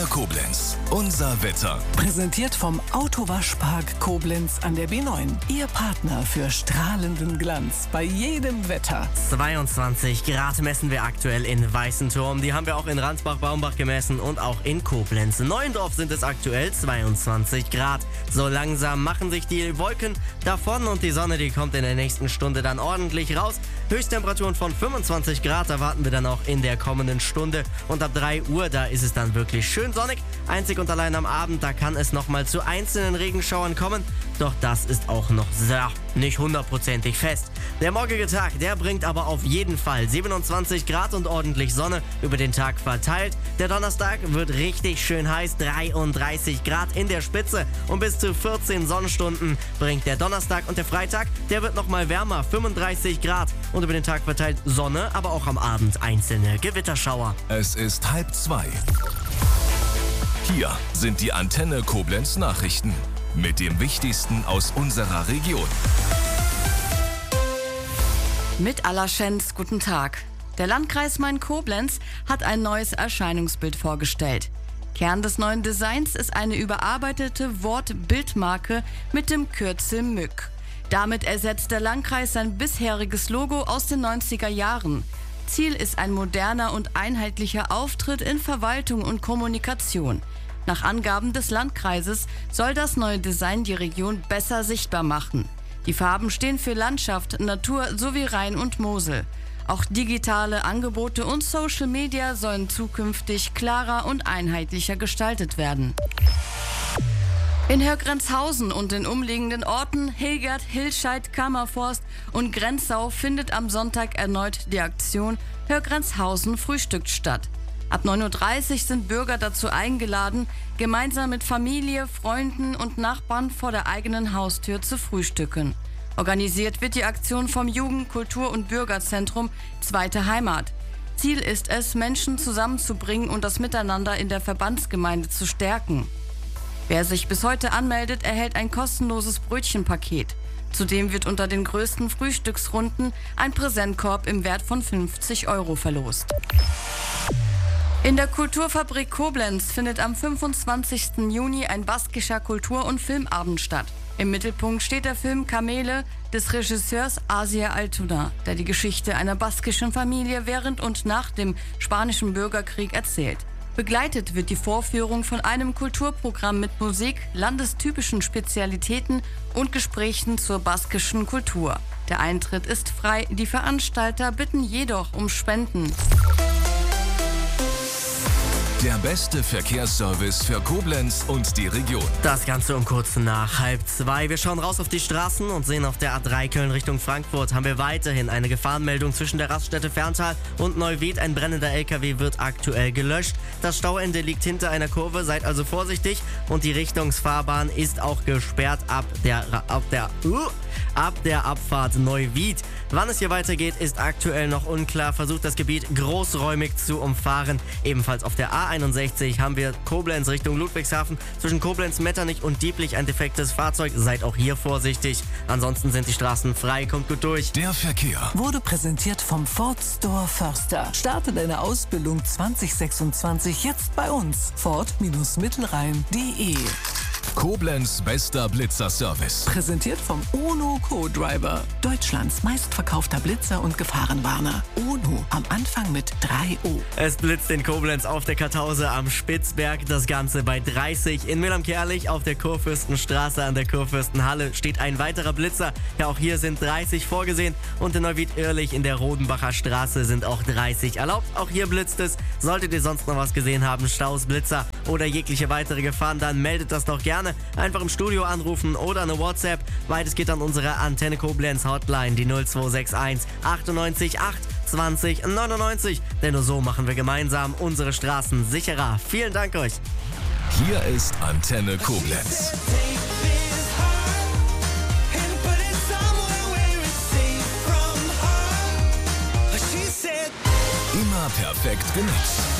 Antenne Koblenz. Unser Wetter. Präsentiert vom Autowaschpark Koblenz an der B9. Ihr Partner für strahlenden Glanz bei jedem Wetter. 22 Grad messen wir aktuell in Weißenturm. Die haben wir auch in Ransbach-Baumbach gemessen und auch in Koblenz. In Neuendorf sind es aktuell 22 Grad. So langsam machen sich die Wolken davon und die Sonne, die kommt in der nächsten Stunde dann ordentlich raus. Höchsttemperaturen von 25 Grad erwarten wir dann auch in der kommenden Stunde. Und ab 3 Uhr, da ist es dann wirklich schön sonnig. Einzig und allein am Abend, da kann es nochmal zu einzelnen Regenschauern kommen. Doch das ist auch noch nicht hundertprozentig fest. Der morgige Tag, der bringt aber auf jeden Fall 27 Grad und ordentlich Sonne über den Tag verteilt. Der Donnerstag wird richtig schön heiß, 33 Grad in der Spitze und bis zu 14 Sonnenstunden bringt der Donnerstag. Und der Freitag, der wird nochmal wärmer, 35 Grad und über den Tag verteilt Sonne, aber auch am Abend einzelne Gewitterschauer. Es ist 1:30. Hier sind die Antenne Koblenz Nachrichten mit dem Wichtigsten aus unserer Region. Mit Allerschenz, guten Tag. Der Landkreis Main-Koblenz hat ein neues Erscheinungsbild vorgestellt. Kern des neuen Designs ist eine überarbeitete Wort-Bildmarke mit dem Kürzel MÜG. Damit ersetzt der Landkreis sein bisheriges Logo aus den 90er Jahren. Ziel ist ein moderner und einheitlicher Auftritt in Verwaltung und Kommunikation. Nach Angaben des Landkreises soll das neue Design die Region besser sichtbar machen. Die Farben stehen für Landschaft, Natur sowie Rhein und Mosel. Auch digitale Angebote und Social Media sollen zukünftig klarer und einheitlicher gestaltet werden. In Hörgrenzhausen und den umliegenden Orten Hilgert, Hilscheid, Kammerforst und Grenzau findet am Sonntag erneut die Aktion Hörgrenzhausen frühstückt statt. Ab 9:30 Uhr sind Bürger dazu eingeladen, gemeinsam mit Familie, Freunden und Nachbarn vor der eigenen Haustür zu frühstücken. Organisiert wird die Aktion vom Jugend-, Kultur- und Bürgerzentrum Zweite Heimat. Ziel ist es, Menschen zusammenzubringen und das Miteinander in der Verbandsgemeinde zu stärken. Wer sich bis heute anmeldet, erhält ein kostenloses Brötchenpaket. Zudem wird unter den größten Frühstücksrunden ein Präsentkorb im Wert von 50 € verlost. In der Kulturfabrik Koblenz findet am 25. Juni ein baskischer Kultur- und Filmabend statt. Im Mittelpunkt steht der Film Kamele des Regisseurs Asier Altuna, der die Geschichte einer baskischen Familie während und nach dem Spanischen Bürgerkrieg erzählt. Begleitet wird die Vorführung von einem Kulturprogramm mit Musik, landestypischen Spezialitäten und Gesprächen zur baskischen Kultur. Der Eintritt ist frei, die Veranstalter bitten jedoch um Spenden. Der beste Verkehrsservice für Koblenz und die Region. Das Ganze um kurz nach 1:30. Wir schauen raus auf die Straßen und sehen, auf der A3 Köln Richtung Frankfurt haben wir weiterhin eine Gefahrenmeldung zwischen der Raststätte Ferntal und Neuwied. Ein brennender LKW wird aktuell gelöscht. Das Stauende liegt hinter einer Kurve, seid also vorsichtig. Und die Richtungsfahrbahn ist auch gesperrt ab der Abfahrt Neuwied. Wann es hier weitergeht, ist aktuell noch unklar. Versucht das Gebiet großräumig zu umfahren. Ebenfalls auf der A61 haben wir Koblenz Richtung Ludwigshafen. Zwischen Koblenz, Metternich und Dieblich ein defektes Fahrzeug. Seid auch hier vorsichtig. Ansonsten sind die Straßen frei. Kommt gut durch. Der Verkehr Wurde präsentiert vom Ford Store Förster. Starte deine Ausbildung 2026 jetzt bei uns. Ford-Mittelrhein.de. Koblenz bester Blitzerservice. Präsentiert vom UNO Co-Driver. Deutschlands meistverkaufter Blitzer und Gefahrenwarner. UNO am Anfang mit 3O. Es blitzt in Koblenz auf der Kartause am Spitzberg. Das Ganze bei 30. In Mühlheim-Kerlich auf der Kurfürstenstraße an der Kurfürstenhalle steht ein weiterer Blitzer. Ja, auch hier sind 30 vorgesehen. Und in Neuwied-Irlich in der Rodenbacher Straße sind auch 30 erlaubt. Auch hier blitzt es. Solltet ihr sonst noch was gesehen haben, Staus, Blitzer oder jegliche weitere Gefahren, dann meldet das doch gerne. Einfach im Studio anrufen oder eine WhatsApp. Beides geht an unsere Antenne Koblenz Hotline, die 0261 98 8 20 99. Denn nur so machen wir gemeinsam unsere Straßen sicherer. Vielen Dank euch. Hier ist Antenne Koblenz. Immer perfekt gemixt.